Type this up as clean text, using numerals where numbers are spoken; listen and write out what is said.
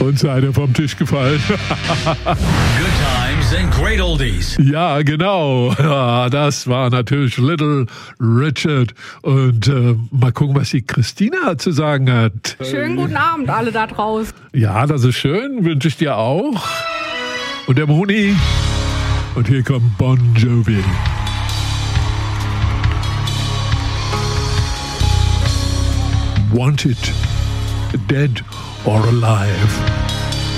Und seid ihr vom Tisch gefallen. Good times and great oldies. Ja, genau. Ja, das war natürlich Little Richard. Und mal gucken, was die Christina zu sagen hat. Schönen guten Abend alle da draußen. Ja, das ist schön. Wünsche ich dir auch. Und der Moni. Und hier kommt Bon Jovi. Wanted, dead or alive.